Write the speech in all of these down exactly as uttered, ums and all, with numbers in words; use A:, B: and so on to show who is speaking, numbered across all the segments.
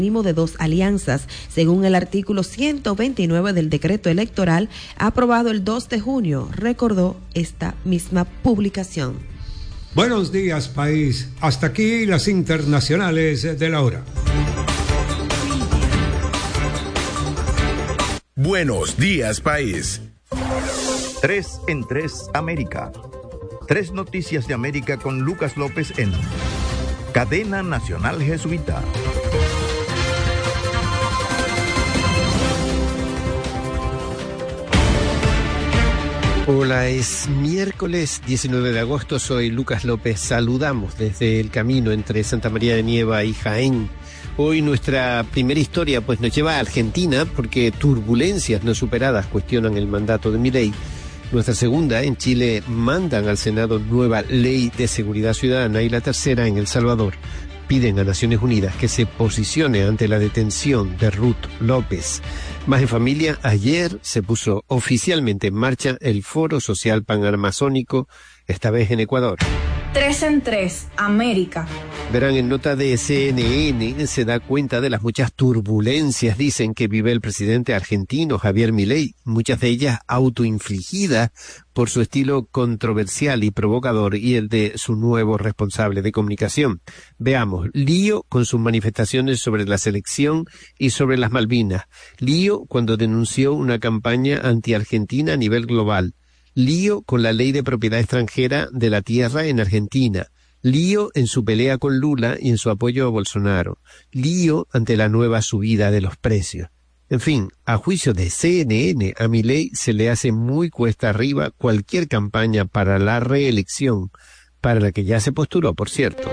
A: mínimo de dos alianzas, según el artículo ciento veintinueve del decreto electoral aprobado el dos de junio, recordó esta misma publicación.
B: Buenos días, país. Hasta aquí las internacionales de la hora.
C: Buenos días, país. Tres en tres América. Tres noticias de América con Lucas López en Cadena Nacional Jesuita.
D: Hola, es miércoles diecinueve de agosto, soy Lucas López. Saludamos desde el camino entre Santa María de Nieva y Jaén. Hoy nuestra primera historia pues nos lleva a Argentina porque turbulencias no superadas cuestionan el mandato de Milei. Nuestra segunda, en Chile, mandan al Senado nueva ley de seguridad ciudadana, y la tercera, en El Salvador, piden a Naciones Unidas que se posicione ante la detención de Ruth López. Más en familia, ayer se puso oficialmente en marcha el Foro Social Panamazónico, esta vez en Ecuador.
E: Tres en tres, América.
D: Verán, en nota de C N N se da cuenta de las muchas turbulencias, dicen, que vive el presidente argentino Javier Milei, muchas de ellas autoinfligidas por su estilo controversial y provocador y el de su nuevo responsable de comunicación. Veamos, lío con sus manifestaciones sobre la selección y sobre las Malvinas, lío cuando denunció una campaña anti-argentina a nivel global, lío con la ley de propiedad extranjera de la tierra en Argentina, lío en su pelea con Lula y en su apoyo a Bolsonaro, lío ante la nueva subida de los precios. En fin, a juicio de C N N, a Milei se le hace muy cuesta arriba cualquier campaña para la reelección, para la que ya se postuló, por cierto.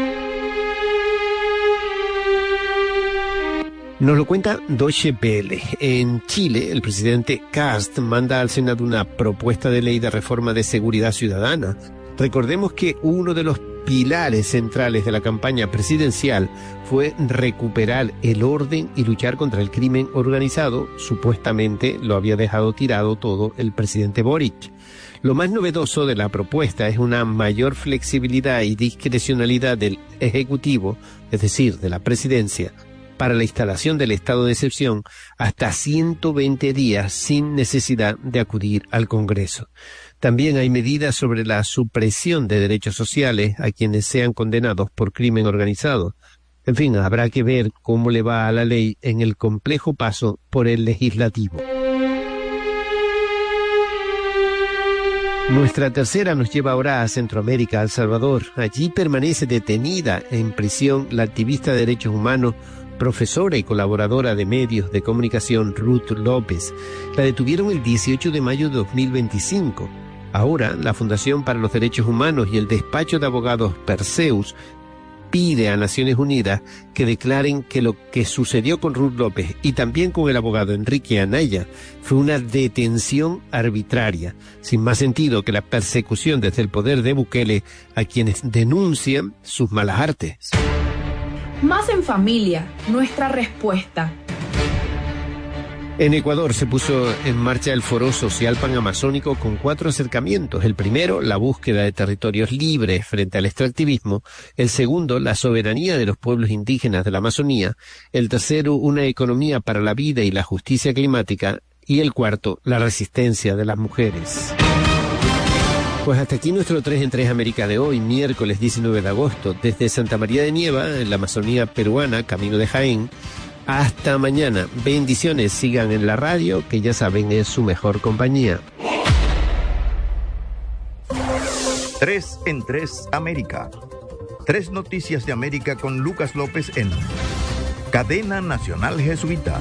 D: Nos lo cuenta Deutsche Welle. En Chile, el presidente Kast manda al Senado una propuesta de ley de reforma de seguridad ciudadana. Recordemos que uno de los pilares centrales de la campaña presidencial fue recuperar el orden y luchar contra el crimen organizado. Supuestamente lo había dejado tirado todo el presidente Boric. Lo más novedoso de la propuesta es una mayor flexibilidad y discrecionalidad del Ejecutivo, es decir, de la Presidencia, para la instalación del estado de excepción hasta ciento veinte días sin necesidad de acudir al Congreso. También hay medidas sobre la supresión de derechos sociales a quienes sean condenados por crimen organizado. En fin, habrá que ver cómo le va a la ley en el complejo paso por el legislativo. Nuestra tercera nos lleva ahora a Centroamérica, a El Salvador. Allí permanece detenida en prisión la activista de derechos humanos, profesora y colaboradora de medios de comunicación Ruth López. La detuvieron el dieciocho de mayo de dos mil veinticinco. Ahora, la Fundación para los Derechos Humanos y el despacho de abogados Perseus pide a Naciones Unidas que declaren que lo que sucedió con Ruth López y también con el abogado Enrique Anaya fue una detención arbitraria, sin más sentido que la persecución desde el poder de Bukele a quienes denuncian sus malas artes.
E: Más en familia, nuestra respuesta.
D: En Ecuador se puso en marcha el Foro Social Panamazónico con cuatro acercamientos. El primero, la búsqueda de territorios libres frente al extractivismo. El segundo, la soberanía de los pueblos indígenas de la Amazonía. El tercero, una economía para la vida y la justicia climática. Y el cuarto, la resistencia de las mujeres. Pues hasta aquí nuestro tres en tres América de hoy, miércoles diecinueve de agosto, desde Santa María de Nieva, en la Amazonía peruana, camino de Jaén. Hasta mañana. Bendiciones. Sigan en la radio, que ya saben es su mejor compañía.
C: Tres en tres América. Tres noticias de América con Lucas López en Cadena Nacional Jesuita.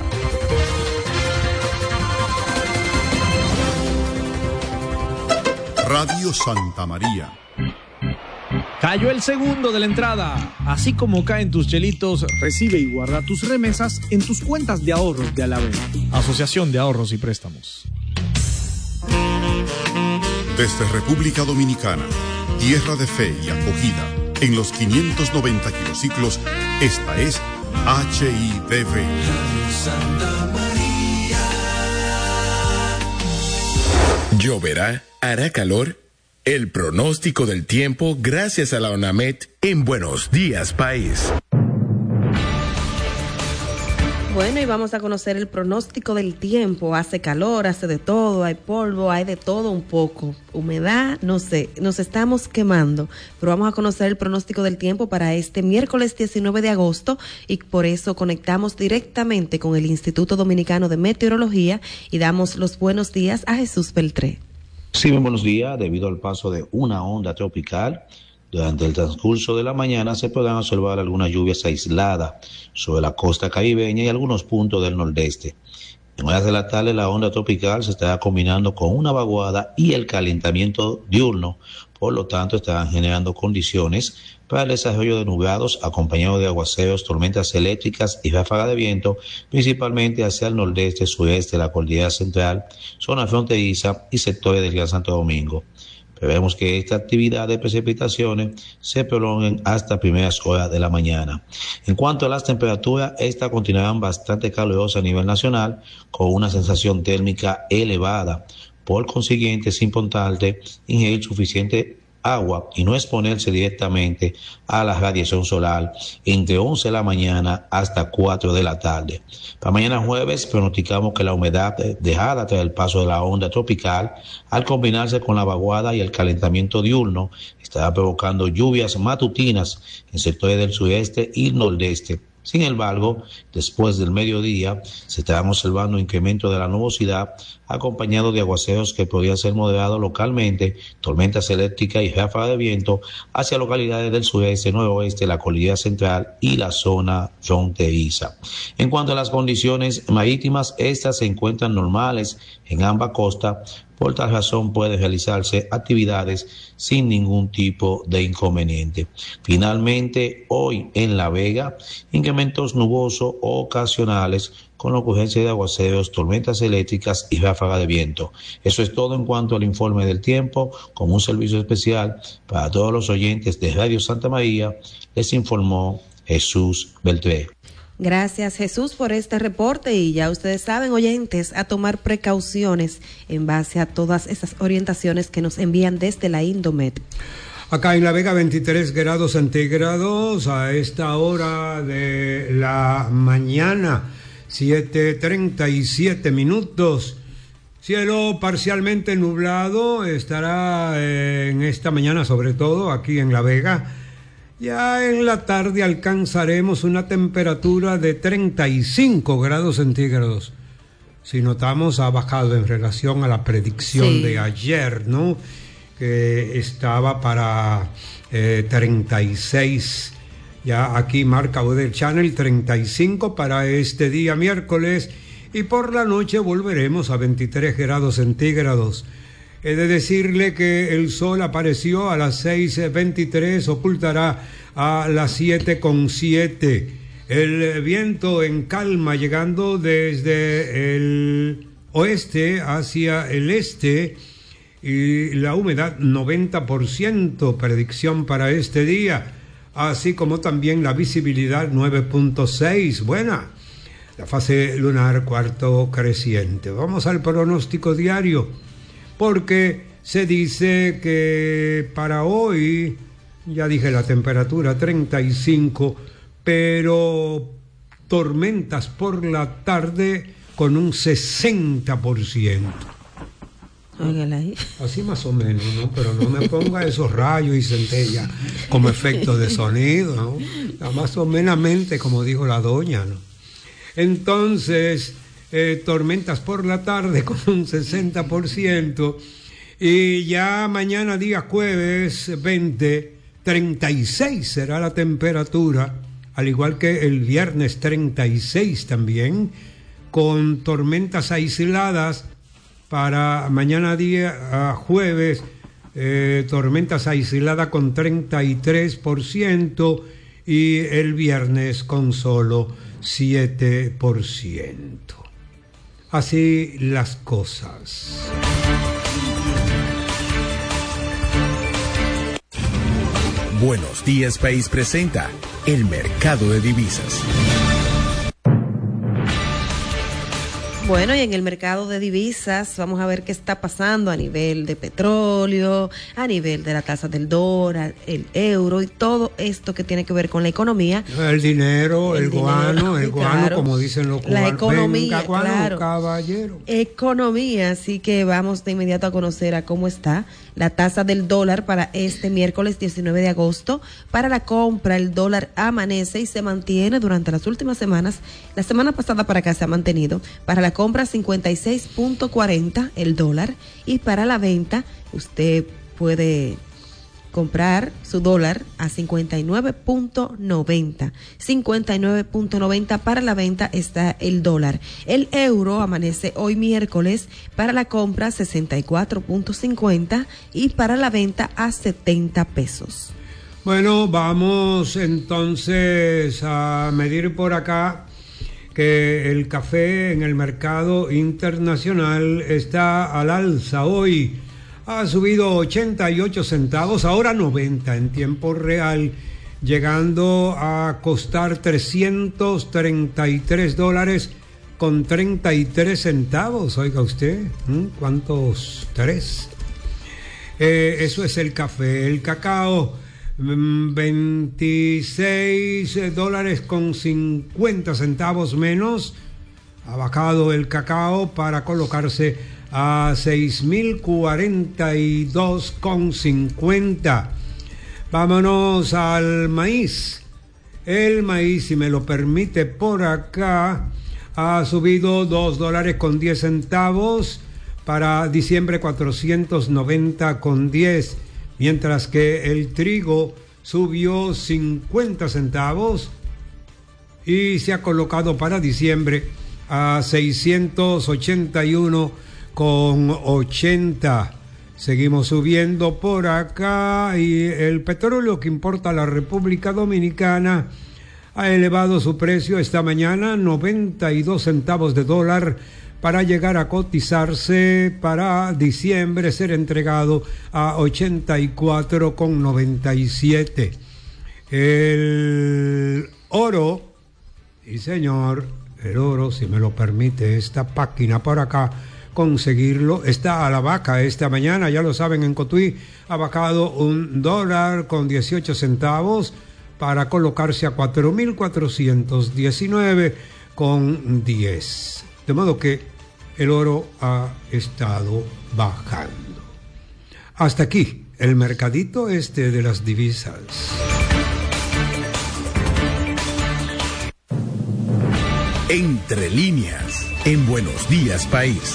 F: Radio Santa María.
G: Cayó el segundo de la entrada. Así como caen tus chelitos, recibe y guarda tus remesas en tus cuentas de ahorros de Alavés. Asociación de Ahorros y Préstamos.
F: Desde República Dominicana, tierra de fe y acogida, en los quinientos noventa kilociclos, esta es H I D V.
H: Santa María.
C: Lloverá, hará calor. El pronóstico del tiempo gracias a la ONAMED en Buenos Días País.
A: Bueno, y vamos a conocer el pronóstico del tiempo. Hace calor, hace de todo, hay polvo, hay de todo un poco. Humedad, no sé, nos estamos quemando. Pero vamos a conocer el pronóstico del tiempo para este miércoles diecinueve de agosto y por eso conectamos directamente con el Instituto Dominicano de Meteorología y damos los buenos días a Jesús Beltré.
I: Sí, muy buenos días. Debido al paso de una onda tropical, durante el transcurso de la mañana se podrán observar algunas lluvias aisladas sobre la costa caribeña y algunos puntos del nordeste. En horas de la tarde la onda tropical se estará combinando con una vaguada y el calentamiento diurno, por lo tanto estarán generando condiciones para el desarrollo de nublados acompañados de aguaceros, tormentas eléctricas y ráfagas de viento, principalmente hacia el nordeste, sureste, la cordillera central, zona fronteriza y sectores del Gran Santo Domingo. Prevemos que esta actividad de precipitaciones se prolonguen hasta primeras horas de la mañana. En cuanto a las temperaturas, estas continuarán bastante calurosas a nivel nacional, con una sensación térmica elevada. Por consiguiente, es importante ingerir suficiente agua y no exponerse directamente a la radiación solar entre once de la mañana hasta cuatro de la tarde. Para mañana jueves pronosticamos que la humedad dejada tras el paso de la onda tropical, al combinarse con la vaguada y el calentamiento diurno, estará provocando lluvias matutinas en sectores del sureste y nordeste. Sin embargo, después del mediodía se estarán observando un incremento de la nubosidad acompañado de aguaceros que podrían ser moderados localmente, tormentas eléctricas y ráfagas de viento hacia localidades del sureste, noroeste, la cordillera central y la zona fronteriza. En cuanto a las condiciones marítimas, estas se encuentran normales en ambas costas. Por tal razón pueden realizarse actividades sin ningún tipo de inconveniente. Finalmente, hoy en La Vega, incrementos nubosos ocasionales con la ocurrencia de aguaceros, tormentas eléctricas y ráfagas de viento. Eso es todo en cuanto al informe del tiempo. Con un servicio especial para todos los oyentes de Radio Santa María, les informó Jesús Beltré.
A: Gracias, Jesús, por este reporte y ya ustedes saben, oyentes, a tomar precauciones en base a todas esas orientaciones que nos envían desde la Indomet.
B: Acá en La Vega, veintitrés grados centígrados a esta hora de la mañana, siete treinta y siete minutos. Cielo parcialmente nublado, estará en esta mañana, sobre todo aquí en La Vega. Ya en la tarde alcanzaremos una temperatura de treinta y cinco grados centígrados. Si notamos, ha bajado en relación a la predicción sí. de ayer, ¿no? Que estaba para eh, treinta y seis. Ya aquí marca Weather Channel treinta y cinco para este día miércoles. Y por la noche volveremos a veintitrés grados centígrados. He de decirle que el sol apareció a las seis veintitrés, ocultará a las siete con siete. El viento en calma llegando desde el oeste hacia el este y la humedad noventa por ciento, predicción para este día, así como también la visibilidad nueve punto seis, buena. La fase lunar cuarto creciente. Vamos al pronóstico diario, porque se dice que para hoy, ya dije la temperatura treinta y cinco, pero tormentas por la tarde con un sesenta por ciento.
A: Ahí.
B: Así más o menos, ¿no? Pero no me ponga esos rayos y centellas como efecto de sonido, ¿no? Más o menos como dijo la doña, ¿no? Entonces, eh, tormentas por la tarde con un sesenta por ciento y ya mañana día jueves veinte, treinta y seis será la temperatura, al igual que el viernes treinta y seis también, con tormentas aisladas para mañana día jueves, eh, tormentas aisladas con treinta y tres por ciento y el viernes con solo siete por ciento. Así las cosas.
J: Buenos Días País presenta el mercado de divisas.
A: Bueno, y en el mercado de divisas vamos a ver qué está pasando a nivel de petróleo, a nivel de la tasa del dólar, el euro y todo esto que tiene que ver con la economía.
B: El dinero, el, el guano, dinero, el guano,
A: claro,
B: como dicen los cubanos.
A: La economía,
B: Venga, guano,
A: claro.
B: Caballero.
A: Economía, así que vamos de inmediato a conocer a cómo está la tasa del dólar para este miércoles diecinueve de agosto. Para la compra, el dólar amanece y se mantiene durante las últimas semanas. La semana pasada para acá se ha mantenido. Para la compra, cincuenta y seis punto cuarenta el dólar. Y para la venta, usted puede comprar su dólar a cincuenta y nueve punto noventa. cincuenta y nueve punto noventa para la venta está el dólar. El euro amanece hoy miércoles para la compra sesenta y cuatro punto cincuenta y para la venta a setenta pesos.
B: Bueno, vamos entonces a medir por acá que el café en el mercado internacional está al alza hoy. Ha subido ochenta y ocho centavos, ahora noventa en tiempo real, llegando a costar trescientos treinta y tres dólares con treinta y tres centavos. Oiga usted, ¿eh? ¿Cuántos? Tres. Eh, eso es el café. El cacao, veintiséis dólares con cincuenta centavos menos. Ha bajado el cacao para colocarse a seis mil cuarenta y dos con cincuenta. Vámonos al maíz. El maíz, si me lo permite por acá, ha subido dos dólares con diez centavos para diciembre, cuatrocientos noventa con diez, mientras que el trigo subió cincuenta centavos y se ha colocado para diciembre a seiscientos ochenta y uno con ochenta. Seguimos subiendo por acá y el petróleo que importa la República Dominicana ha elevado su precio esta mañana noventa y dos centavos de dólar para llegar a cotizarse para diciembre, ser entregado a ochenta y cuatro con noventa y siete. El oro, y señor, el oro, si me lo permite esta página por acá, conseguirlo, está a la vaca esta mañana, ya lo saben, en Cotuí ha bajado un dólar con dieciocho centavos para colocarse a cuatro mil cuatrocientos diecinueve con diez. De modo que el oro ha estado bajando. Hasta aquí el mercadito este de las divisas.
J: Entre líneas, en Buenos Días País.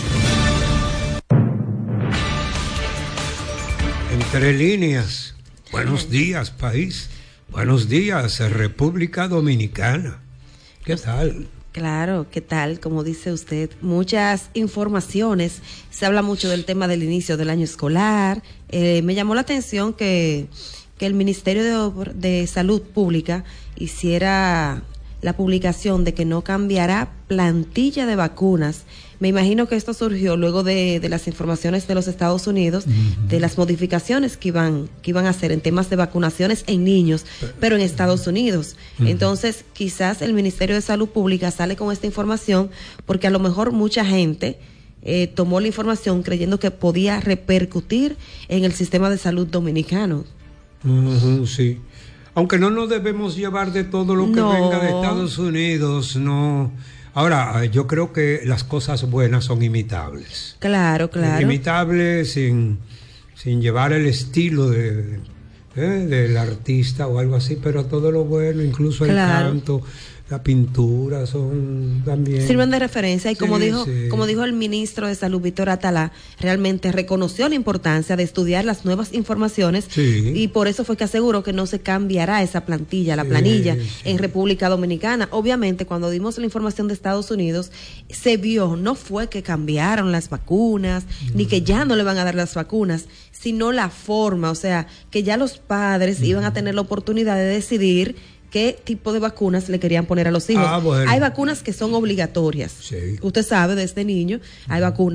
B: Entre líneas, buenos días país, buenos días República Dominicana. ¿Qué tal?
A: Claro, ¿qué tal? Como dice usted, muchas informaciones. Se habla mucho del tema del inicio del año escolar. Eh, me llamó la atención que, que el Ministerio de, de Salud Pública hiciera la publicación de que no cambiará plantilla de vacunas. Me imagino que esto surgió luego de, de las informaciones de los Estados Unidos, uh-huh. de las modificaciones que iban, que iban a hacer en temas de vacunaciones en niños, pero en Estados Unidos. Uh-huh. Entonces, quizás el Ministerio de Salud Pública sale con esta información porque a lo mejor mucha gente eh, tomó la información creyendo que podía repercutir en el sistema de salud dominicano.
B: Uh-huh, sí. Aunque no nos debemos llevar de todo lo que no. venga de Estados Unidos, no. Ahora, yo creo que las cosas buenas son imitables.
A: Claro, claro.
B: Imitables sin, sin llevar el estilo de, eh, del artista o algo así, pero todo lo bueno, incluso claro. el canto, la pintura, son también...
A: sirven de referencia y como
B: sí,
A: dijo
B: sí.
A: como dijo el ministro de Salud, Víctor Atalá, realmente reconoció la importancia de estudiar las nuevas informaciones
B: sí.
A: y por eso fue que aseguró que no se cambiará esa plantilla, la
B: sí,
A: planilla
B: sí.
A: en República Dominicana. Obviamente, cuando dimos la información de Estados Unidos, se vio, no fue que cambiaron las vacunas, no. ni que ya no le van a dar las vacunas, sino la forma, o sea, que ya los padres no. iban a tener la oportunidad de decidir qué tipo de vacunas le querían poner a los hijos.
B: Ah, bueno.
A: Hay vacunas que son obligatorias.
B: Sí.
A: Usted sabe, desde niño, hay vacunas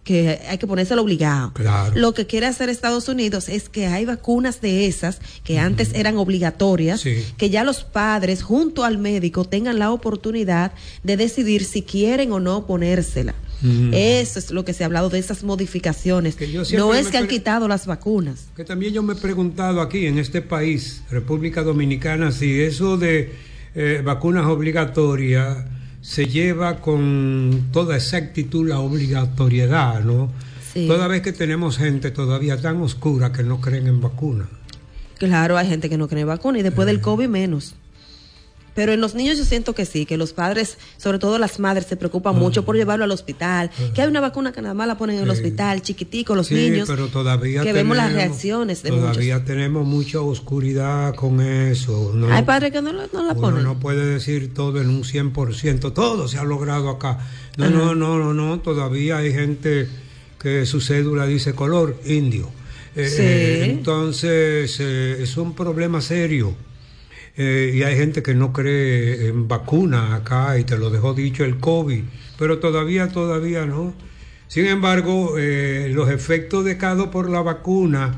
A: que hay que ponérselo obligado.
B: Claro.
A: Lo que quiere hacer Estados Unidos es que hay vacunas de esas que uh-huh. antes eran obligatorias, sí. que ya los padres junto al médico tengan la oportunidad de decidir si quieren o no ponérsela. Uh-huh. Eso es lo que se ha hablado de esas modificaciones. No es que han quitado las vacunas.
B: Que también yo me he preguntado aquí en este país, República Dominicana, si eso de eh, vacunas obligatorias se lleva con toda exactitud la obligatoriedad, ¿no? Sí. Toda vez que tenemos gente todavía tan oscura que no creen en vacunas.
A: Claro, hay gente que no cree en vacunas y después eh. del COVID menos. Pero en los niños yo siento que sí, que los padres, sobre todo las madres, se preocupan uh-huh. mucho por llevarlo al hospital, uh-huh. que hay una vacuna que nada más la ponen en el sí. hospital, chiquitico, los
B: sí,
A: niños,
B: pero todavía
A: que
B: tenemos,
A: vemos las reacciones de
B: todavía
A: muchos.
B: tenemos mucha oscuridad con eso. No,
A: hay padres que no, no la ponen.
B: Uno no puede decir todo en un cien por ciento, todo se ha logrado acá. No, uh-huh. no, no, no, no, todavía hay gente que su cédula dice color indio. Eh, sí. eh, entonces, eh, es un problema serio. Eh, y hay gente que no cree en vacunas acá y te lo dejó dicho el COVID, pero todavía, todavía no. Sin embargo, eh, los efectos dejados por la vacuna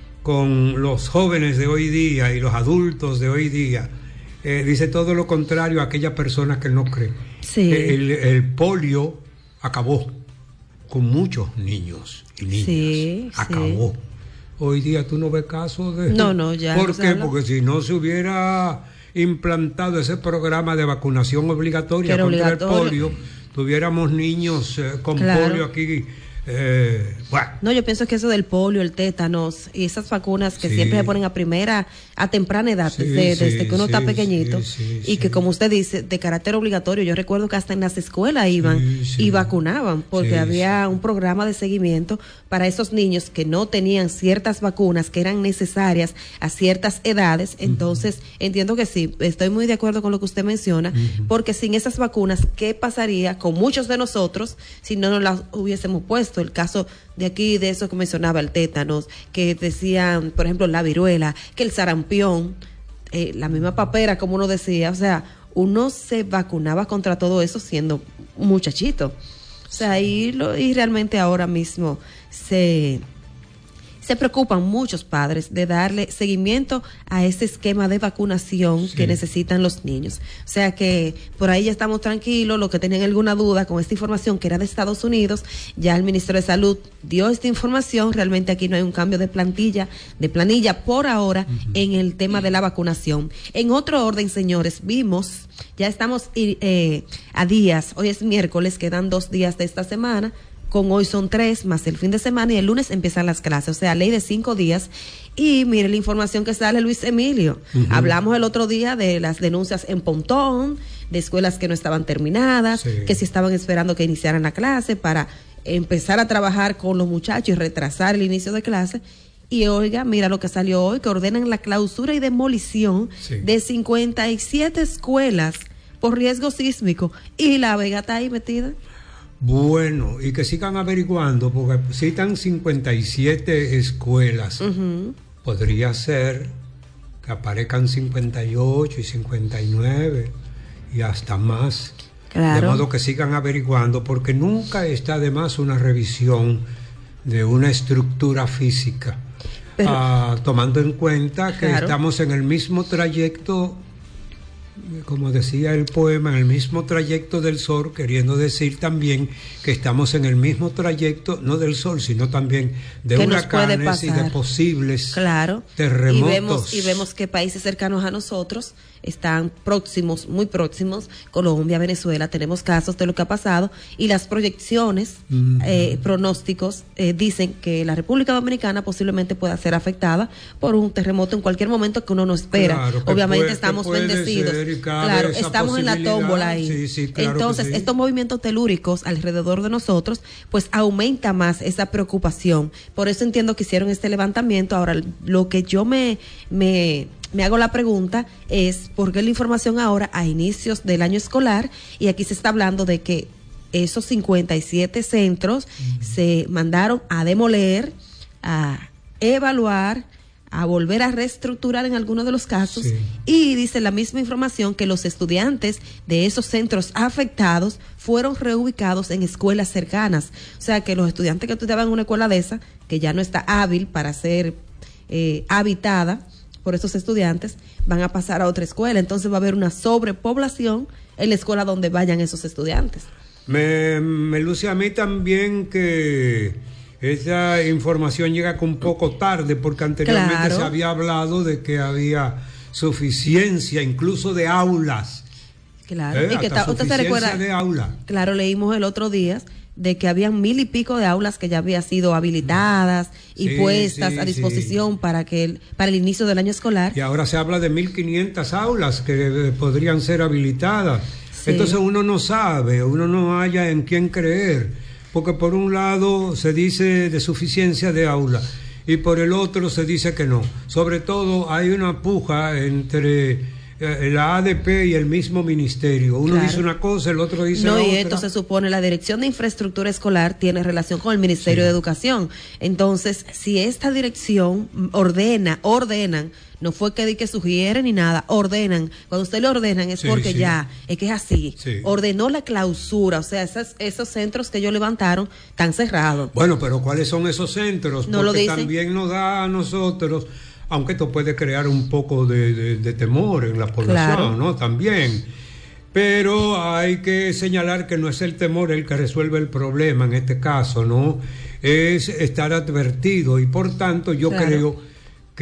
B: con los jóvenes de hoy día y los adultos de hoy día, eh, dice todo lo contrario a aquellas personas que no creen.
A: Sí.
B: El, el polio acabó con muchos niños y niñas.
A: Sí,
B: acabó. Sí. Hoy día tú no ves casos de...
A: No, no, ya.
B: ¿Por
A: no
B: qué? Porque si no se hubiera implantado ese programa de vacunación obligatoria contra obligatorio. el polio, tuviéramos niños eh, con claro. polio aquí. Eh, bueno.
A: No, yo pienso que eso del polio, el tétanos y esas vacunas que sí. siempre se ponen a primera, a temprana edad, sí, desde, sí, desde que uno sí, está pequeñito, sí, sí, y que sí. como usted dice, de carácter obligatorio. Yo recuerdo que hasta en las escuelas iban sí, sí. y vacunaban, porque sí, había sí. un programa de seguimiento para esos niños que no tenían ciertas vacunas que eran necesarias a ciertas edades. Entonces, uh-huh. entiendo que sí, estoy muy de acuerdo con lo que usted menciona, uh-huh. porque sin esas vacunas, ¿qué pasaría con muchos de nosotros si no nos las hubiésemos puesto? El caso de aquí, de eso que mencionaba, el tétanos, que decían, por ejemplo, la viruela, que el sarampión, eh, la misma papera, como uno decía, o sea, uno se vacunaba contra todo eso siendo un muchachito. O sea, y, lo, y realmente ahora mismo se... se preocupan muchos padres de darle seguimiento a ese esquema de vacunación sí. que necesitan los niños. O sea que por ahí ya estamos tranquilos. Los que tenían alguna duda con esta información que era de Estados Unidos, ya el Ministerio de Salud dio esta información. Realmente aquí no hay un cambio de plantilla, de planilla por ahora uh-huh. en el tema de la vacunación. En otro orden, señores, vimos, ya estamos eh, a días, hoy es miércoles, quedan dos días de esta semana, con hoy son tres, más el fin de semana, y el lunes empiezan las clases, o sea, ley de cinco días. Y mire la información que sale Luis Emilio. Uh-huh. Hablamos el otro día de las denuncias en Pontón, de escuelas que no estaban terminadas, sí. que si estaban esperando que iniciaran la clase para empezar a trabajar con los muchachos y retrasar el inicio de clase. Y oiga, mira lo que salió hoy, que ordenan la clausura y demolición sí. de cincuenta y siete escuelas por riesgo sísmico. Y La Vega está ahí metida.
B: Bueno, y que sigan averiguando, porque citan cincuenta y siete escuelas. Uh-huh. Podría ser que aparezcan cincuenta y ocho y cincuenta y nueve y hasta más. Claro. De modo que sigan averiguando, porque nunca está de más una revisión de una estructura física. Pero, ah, tomando en cuenta que claro. estamos en el mismo trayecto, como decía el poema, en el mismo trayecto del sol, queriendo decir también que estamos en el mismo trayecto, no del sol, sino también de que huracanes y de posibles
A: claro.
B: terremotos.
A: Y vemos, y vemos que países cercanos a nosotros están próximos, muy próximos, Colombia, Venezuela, tenemos casos de lo que ha pasado, y las proyecciones, mm. eh, pronósticos, eh, dicen que la República Dominicana posiblemente pueda ser afectada por un terremoto en cualquier momento que uno no espera. Claro, Obviamente puede, estamos bendecidos. Claro, estamos en la tómbola ahí.
B: Sí, sí, claro.
A: Entonces, sí. estos movimientos telúricos alrededor de nosotros, pues aumenta más esa preocupación. Por eso entiendo que hicieron este levantamiento. Ahora, lo que yo me, me, me hago la pregunta es, ¿por qué la información ahora a inicios del año escolar? Y aquí se está hablando de que esos cincuenta y siete centros uh-huh. se mandaron a demoler, a evaluar, a volver a reestructurar en algunos de los casos,
B: Sí.
A: y dice la misma información que los estudiantes de esos centros afectados fueron reubicados en escuelas cercanas. O sea que los estudiantes que estudiaban en una escuela de esa, que ya no está hábil para ser eh, habitada por esos estudiantes, van a pasar a otra escuela. Entonces va a haber una sobrepoblación en la escuela donde vayan esos estudiantes.
B: Me, me luce a mí también que esa información llega con un poco tarde, porque anteriormente
A: Claro.
B: se había hablado de que había suficiencia incluso de aulas.
A: Claro.
B: ¿eh?
A: Y que
B: Hasta
A: ta- usted se
B: suficiencia
A: recuerda,
B: de aulas.
A: claro, leímos el otro día de que habían mil y pico de aulas que ya habían sido habilitadas y
B: Sí,
A: puestas
B: sí,
A: a disposición
B: sí.
A: para que el, para el inicio del año escolar.
B: Y ahora se habla de mil quinientas aulas que eh, podrían ser habilitadas.
A: Sí.
B: Entonces uno no sabe, uno no haya en quién creer, porque por un lado se dice de suficiencia de aulas y por el otro se dice que no. Sobre todo hay una puja entre eh, la A D P y el mismo ministerio. Uno
A: Claro.
B: dice una cosa, el otro dice
A: No,
B: la
A: y
B: otra.
A: esto se supone, la Dirección de Infraestructura Escolar tiene relación con el Ministerio
B: Sí.
A: de Educación. Entonces, si esta dirección ordena, ordenan, no fue que di que sugieren ni nada, ordenan. Cuando usted le ordenan es
B: Sí,
A: porque
B: sí.
A: ya, es que es así.
B: Sí.
A: Ordenó la clausura, o sea, esas, esos centros que ellos levantaron están cerrados.
B: Bueno, pero ¿cuáles son esos centros?
A: No lo
B: Porque
A: dicen.
B: también nos da a nosotros, aunque esto puede crear un poco de, de- de temor en la población,
A: Claro.
B: ¿no? También. Pero hay que señalar que no es el temor el que resuelve el problema en este caso, ¿no? Es estar advertido y por tanto yo
A: Claro.
B: creo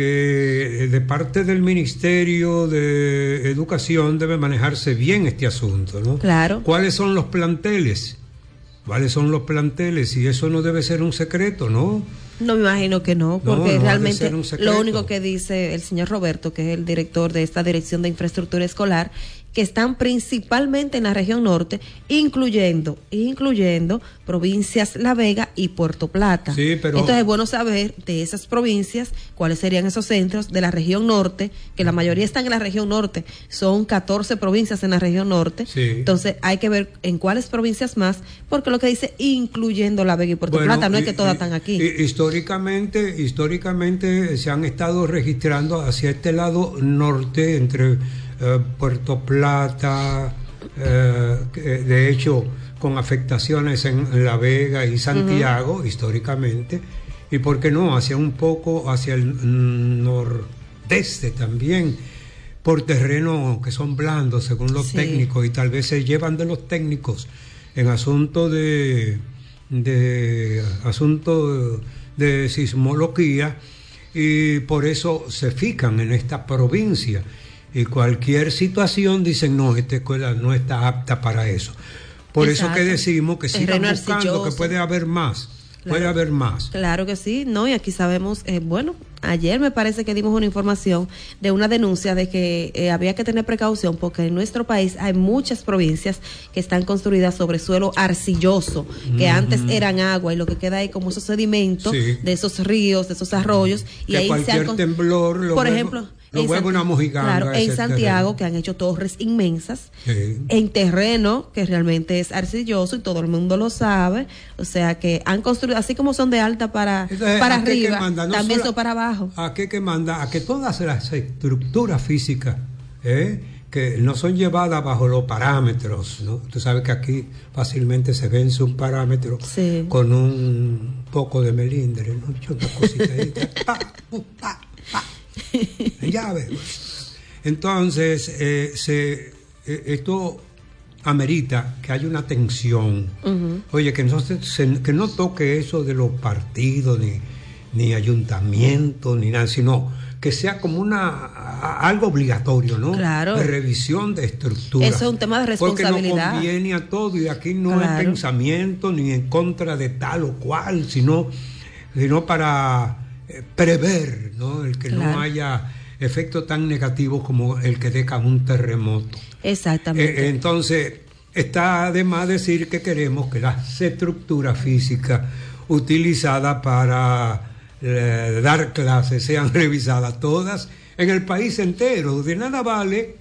B: que de parte del Ministerio de Educación debe manejarse bien este asunto, ¿no?
A: Claro.
B: ¿Cuáles son los planteles? ¿Cuáles son los planteles? Y eso no debe ser un secreto, ¿no?
A: No me imagino que no, porque
B: no ha de
A: realmente
B: ser un secreto.
A: lo único que dice el señor Roberto, que es el director de esta Dirección de Infraestructura Escolar, que están principalmente en la región norte, incluyendo, incluyendo provincias La Vega y Puerto Plata.
B: Sí, pero-
A: Entonces es bueno saber de esas provincias cuáles serían esos centros de la región norte, que la mayoría están en la región norte, son catorce provincias en la región norte.
B: Sí.
A: Entonces hay que ver en cuáles provincias más, porque lo que dice incluyendo La Vega y Puerto
B: Bueno,
A: Plata, no es
B: y-
A: que todas
B: y-
A: están aquí.
B: y- históricamente, históricamente se han estado registrando hacia este lado norte, entre eh, Puerto Plata, eh, que, de hecho, con afectaciones en La Vega y Santiago, históricamente, y por qué no, hacia un poco hacia el nordeste también, por terrenos que son blandos según los
A: Sí.
B: técnicos, y tal vez se llevan de los técnicos en asunto de, de asunto de sismología, y por eso se fijan en esta provincia, y cualquier situación dicen no, esta escuela no está apta para eso. Por eso que
A: Exacto.
B: decimos que sigan
A: Terreno
B: buscando, que
A: arcilloso.
B: puede haber más,
A: Claro.
B: puede haber más.
A: Claro que sí, ¿no? Y aquí sabemos, eh, bueno, ayer me parece que dimos una información de una denuncia de que eh, había que tener precaución porque en nuestro país hay muchas provincias que están construidas sobre suelo arcilloso, que
B: Ujú.
A: antes eran agua y lo que queda ahí como esos sedimentos
B: Sí.
A: de esos ríos, de esos arroyos. Y
B: Que
A: ahí se
B: cualquier
A: han con-
B: temblor lo
A: por
B: vuelve-
A: ejemplo,
B: lo
A: en
B: vuelve
A: San-
B: una mojiganga
A: claro,
B: ese
A: en Santiago,
B: terreno.
A: que han hecho torres inmensas
B: Sí.
A: en terreno que realmente es arcilloso y todo el mundo lo sabe, o sea que han construido, así como son de alta para,
B: Entonces,
A: para
B: ¿a qué que
A: arriba,
B: manda? No
A: también
B: sola-
A: son para abajo.
B: ¿A qué que manda? A que todas las estructuras físicas, ¿eh? que no son llevadas bajo los parámetros, ¿no? Tú sabes que aquí fácilmente se vence un parámetro
A: Sí.
B: con un poco de melindre, ¿no? Una cosita ahí, pa, pu, pa, pa. Ya ves. Entonces, eh, se, eh, esto amerita que haya una tensión.
A: Ujú.
B: Oye, que no, se, se- que no toque eso de los partidos, ni, ni ayuntamientos, ni nada, sino que sea como una a- algo obligatorio, ¿no?
A: Claro.
B: De revisión de estructura.
A: Eso es un tema de responsabilidad.
B: Porque no conviene a todo, y aquí no
A: Claro.
B: hay pensamiento ni en contra de tal o cual, sino, sino para eh, prever, ¿no? El que
A: Claro.
B: no haya efectos tan negativos como el que deja un terremoto.
A: Exactamente.
B: Eh, entonces, está además decir que queremos que las estructuras físicas utilizadas para eh, dar clases sean revisadas todas en el país entero. De nada vale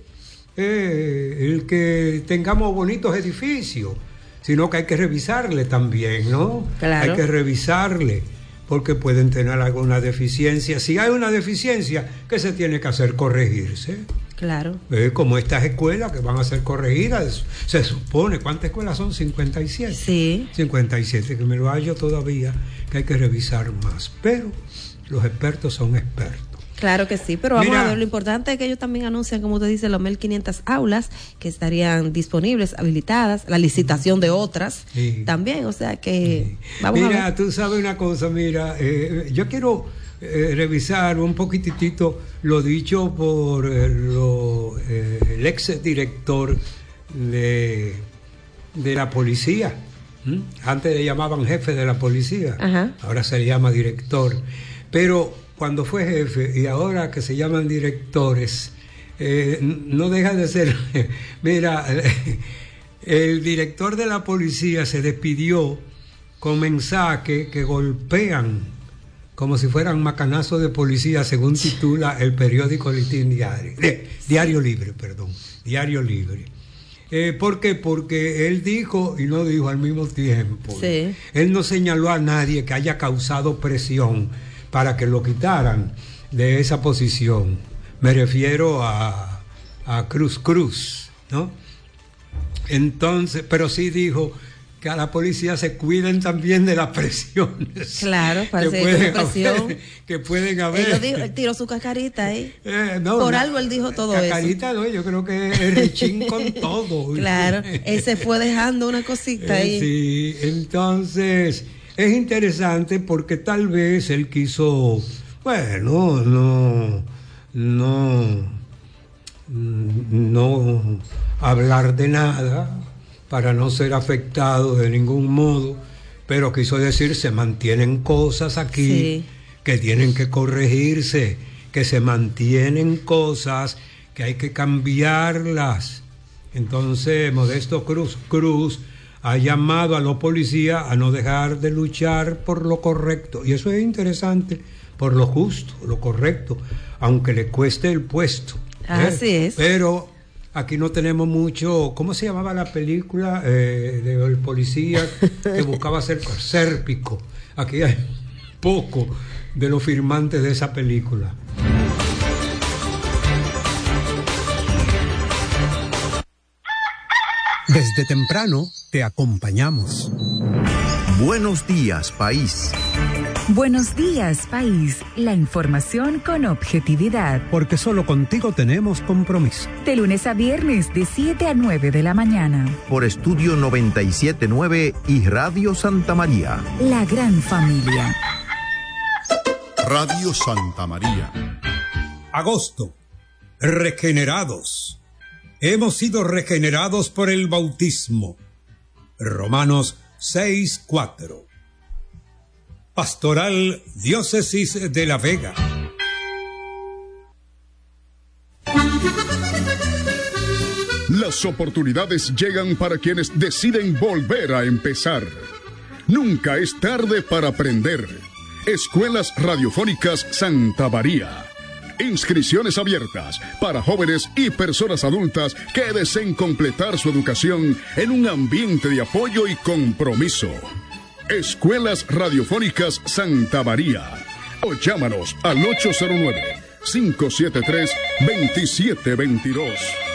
B: eh, el que tengamos bonitos edificios, sino que hay que revisarle también, ¿no?
A: Claro.
B: Hay que revisarle, porque pueden tener alguna deficiencia. Si hay una deficiencia, ¿qué se tiene que hacer? Corregirse.
A: Claro.
B: Eh, como estas escuelas que van a ser corregidas, se supone, ¿cuántas escuelas son? cincuenta y siete.
A: Sí.
B: cincuenta y siete, que me lo hallo todavía, que hay que revisar más. Pero los expertos son expertos.
A: Claro que sí, pero vamos
B: Mira,
A: a ver, lo importante es que ellos también anuncian, como usted dice, las mil quinientas aulas que estarían disponibles, habilitadas, la licitación de otras
B: sí,
A: también, o sea que sí, vamos
B: mira,
A: a ver.
B: Tú sabes una cosa, mira, eh, yo quiero eh, revisar un poquitito lo dicho por eh, lo, eh, el ex director de, de la policía. ¿Mm? Antes le llamaban jefe de la policía. Ajá. Ahora se le llama director, pero cuando fue jefe y ahora que se llaman directores, eh, no deja de ser, mira, el director de la policía se despidió con mensajes que golpean como si fueran macanazos de policía, según titula el periódico Listín Diario, eh, Diario Libre, perdón, Diario Libre. Eh, ¿Por qué? Porque él dijo y no dijo al mismo tiempo. Sí. Él no señaló a nadie que haya causado presión para que lo quitaran de esa posición. Me refiero a, a Cruz Cruz, ¿no? Entonces, pero sí dijo que a la policía se cuiden también de las presiones.
A: Claro, parece que pueden presión.
B: Haber, que pueden haber.
A: Él, lo dijo, él tiró su cascarita ahí.
B: Eh, no,
A: Por
B: no,
A: algo él dijo todo
B: cascarita,
A: eso.
B: No, yo creo que es rechín con todo.
A: Claro, él se fue dejando una cosita
B: eh,
A: ahí.
B: Sí, entonces es interesante porque tal vez él quiso, bueno, no, no, no hablar de nada para no ser afectado de ningún modo, pero quiso decir, se mantienen cosas aquí sí, que tienen que corregirse, que se mantienen cosas que hay que cambiarlas. Entonces Modesto Cruz Cruz ha llamado a los policías a no dejar de luchar por lo correcto, y eso es interesante, por lo justo, lo correcto, aunque le cueste el puesto.
A: Así ¿eh? es.
B: Pero aquí no tenemos mucho. ¿Cómo se llamaba la película eh, del policía que buscaba ser sérpico? Aquí hay poco de los firmantes de esa película.
J: Desde temprano te acompañamos.
C: Buenos días, país.
K: Buenos días, país. La información con objetividad.
J: Porque solo contigo tenemos compromiso.
K: De lunes a viernes, de siete a nueve de la mañana.
C: Por Estudio noventa y siete punto nueve y Radio Santa María.
K: La gran familia.
F: Radio Santa María.
B: Agosto. Regenerados. Hemos sido regenerados por el bautismo. Romanos seis cuatro. Pastoral Diócesis de La Vega.
F: Las oportunidades llegan para quienes deciden volver a empezar. Nunca es tarde para aprender. Escuelas Radiofónicas Santa María. Inscripciones abiertas para jóvenes y personas adultas que deseen completar su educación en un ambiente de apoyo y compromiso. Escuelas Radiofónicas Santa María. O llámanos al ocho cero nueve, cinco siete tres, dos siete dos dos.